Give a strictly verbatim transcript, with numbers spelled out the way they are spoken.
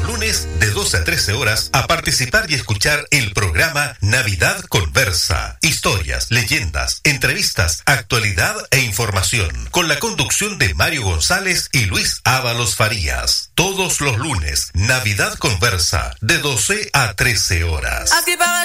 los lunes de doce a trece horas a participar y escuchar el programa Navidad Conversa. Historias, leyendas, entrevistas, actualidad e información. Con la conducción de Mario González y Luis Ábalos Farías. Todos los lunes, Navidad Conversa, de doce a trece horas.